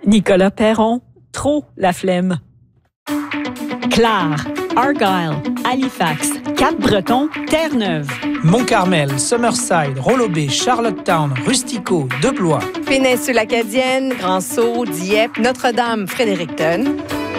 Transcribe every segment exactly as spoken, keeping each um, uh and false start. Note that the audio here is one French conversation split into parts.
Nicolas Perron, trop la flemme. Clare, Argyle, Halifax, Cap-Breton, Terre-Neuve. Mont-Carmel, Summerside, Rollo-Bay, Charlottetown, Rustico, Deblois. Péninsule Acadienne, Grand-Sault, Dieppe, Notre-Dame, Fredericton.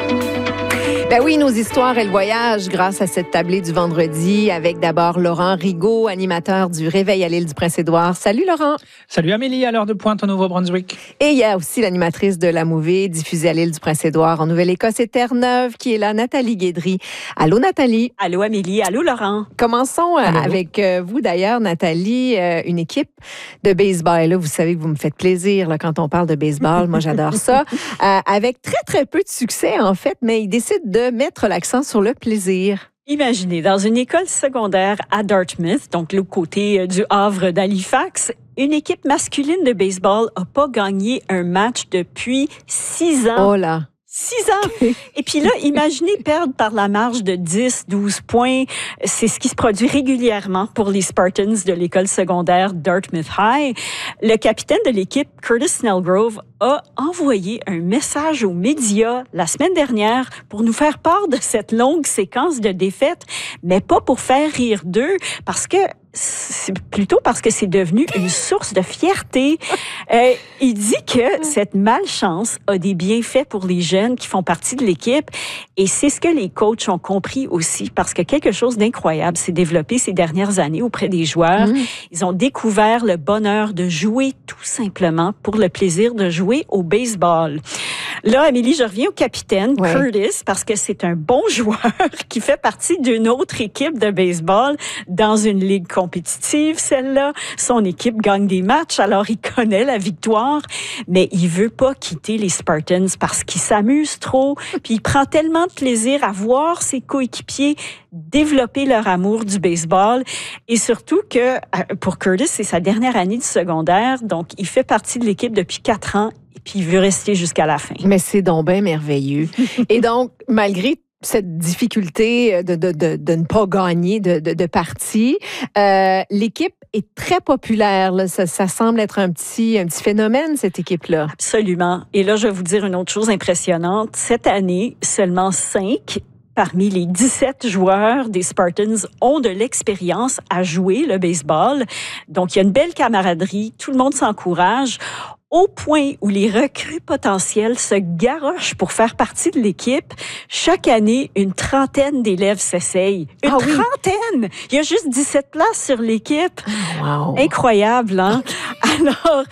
Ben oui, nos histoires et le voyage grâce à cette tablée du vendredi avec d'abord Laurent Rigaud, animateur du Réveil à l'île du Prince-Édouard. Salut Laurent. Salut Amélie, à l'heure de pointe au Nouveau-Brunswick. Et il y a aussi l'animatrice de La Mouvée diffusée à l'île du Prince-Édouard en Nouvelle-Écosse et Terre-Neuve qui est là, Nathalie Guédry. Allô Nathalie. Allô Amélie, allô Laurent. Commençons Allô. avec vous d'ailleurs Nathalie, une équipe de baseball. Là, vous savez que vous me faites plaisir là, quand on parle de baseball, moi j'adore ça. Euh, avec très très peu de succès en fait, mais ils décident de mettre l'accent sur le plaisir. Imaginez, dans une école secondaire à Dartmouth, donc l'autre côté du Havre d'Halifax, une équipe masculine de baseball n'a pas gagné un match depuis six ans. Oh là! Six ans! Et puis là, imaginez perdre par la marge de dix, douze points. C'est ce qui se produit régulièrement pour les Spartans de l'école secondaire Dartmouth High. Le capitaine de l'équipe, Curtis Snellgrove, a envoyé un message aux médias la semaine dernière pour nous faire part de cette longue séquence de défaites, mais pas pour faire rire d'eux, parce que c'est plutôt parce que c'est devenu une source de fierté. Euh, il dit que cette malchance a des bienfaits pour les jeunes qui font partie de l'équipe et c'est ce que les coachs ont compris aussi parce que quelque chose d'incroyable s'est développé ces dernières années auprès des joueurs. Mmh. Ils ont découvert le bonheur de jouer tout simplement pour le plaisir de jouer au baseball. Là, Amélie, je reviens au capitaine, ouais. Curtis, parce que c'est un bon joueur qui fait partie d'une autre équipe de baseball dans une ligue compétitive, celle-là. Son équipe gagne des matchs, alors il connaît la victoire, mais il veut pas quitter les Spartans parce qu'il s'amuse trop, puis il prend tellement de plaisir à voir ses coéquipiers développer leur amour du baseball et surtout que pour Curtis, c'est sa dernière année du secondaire, donc il fait partie de l'équipe depuis quatre ans et puis il veut rester jusqu'à la fin. Mais c'est donc bien merveilleux. Et donc, malgré cette difficulté de, de, de, de ne pas gagner de, de, de partie, euh, l'équipe est très populaire. Là. Ça, ça semble être un petit, un petit phénomène, cette équipe-là. Absolument. Et là, je vais vous dire une autre chose impressionnante. Cette année, seulement cinq parmi les dix-sept joueurs des Spartans ont de l'expérience à jouer le baseball. Donc, il y a une belle camaraderie. Tout le monde s'encourage. Au point où les recrues potentielles se garochent pour faire partie de l'équipe, chaque année, une trentaine d'élèves s'essayent. Une ah oui. trentaine! Il y a juste dix-sept places sur l'équipe. Wow. Incroyable, hein? Alors,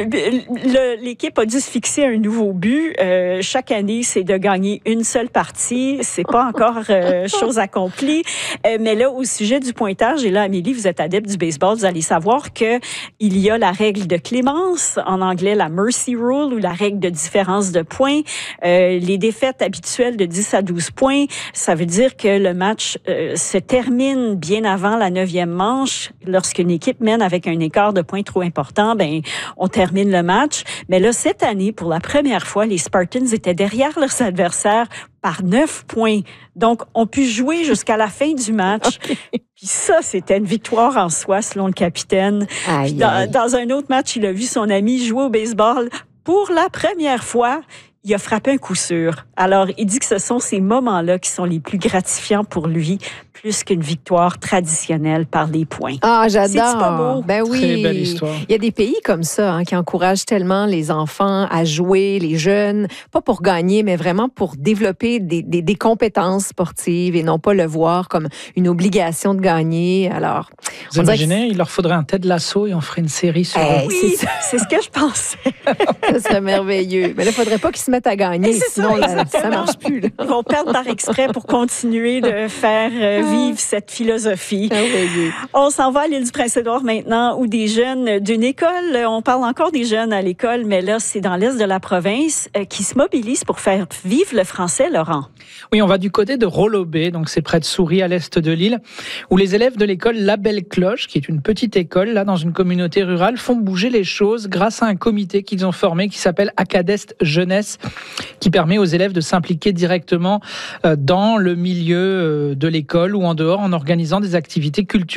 le, l'équipe a dû se fixer un nouveau but. Euh, chaque année, c'est de gagner une seule partie. C'est pas encore euh, chose accomplie. Euh, mais là, au sujet du pointage, et là, Amélie, vous êtes adepte du baseball, vous allez savoir que il y a la règle de clémence, en anglais, la mercy rule ou la règle de différence de points. Euh, les défaites habituelles de dix à douze points, ça veut dire que le match euh, se termine bien avant la neuvième manche. Lorsqu'une équipe mène avec un écart de points trop important, ben on termine le match. Mais là, cette année, pour la première fois, les Spartans étaient derrière leurs adversaires par neuf points. Donc, on pu jouer jusqu'à la fin du match. Okay. Puis ça, c'était une victoire en soi, selon le capitaine. Aïe, dans, aïe. dans un autre match, il a vu son ami jouer au baseball pour la première fois. Il a frappé un coup sûr. Alors, il dit que ce sont ces moments-là qui sont les plus gratifiants pour lui, plus qu'une victoire traditionnelle par les points. Ah, j'adore. C'est pas beau. Ben oui. Très belle histoire. Il y a des pays comme ça hein, qui encouragent tellement les enfants à jouer, les jeunes, pas pour gagner, mais vraiment pour développer des, des, des compétences sportives et non pas le voir comme une obligation de gagner. Alors, vous imaginez, que... il leur faudrait un Ted Lasso et on ferait une série sur hey, eux. Oui, c'est, c'est ce que je pensais. Ça serait merveilleux. Mais là, il ne faudrait pas qu'ils se mettent à gagner, sinon ça, là, ça marche plus. Là. Ils vont perdre par exprès pour continuer de faire euh, vivre cette philosophie. Ah oui. On s'en va à l'île du Prince-Édouard maintenant, où des jeunes d'une école, on parle encore des jeunes à l'école, mais là, c'est dans l'est de la province, euh, qui se mobilisent pour faire vivre le français, Laurent. Oui, on va du côté de Rollo-Bay, donc c'est près de Souris, à l'est de l'île, où les élèves de l'école La Belle Cloche, qui est une petite école, là, dans une communauté rurale, font bouger les choses grâce à un comité qu'ils ont formé qui s'appelle Acadest Jeunesse, qui permet aux élèves de s'impliquer directement dans le milieu de l'école ou en dehors en organisant des activités culturelles.